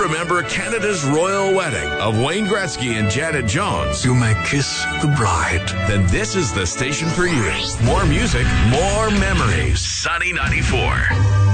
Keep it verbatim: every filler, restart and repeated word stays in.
remember Canada's royal wedding of Wayne Gretzky and Janet Jones, You may kiss the bride. then this is the station for you. More music, more memories. Sunny ninety-four.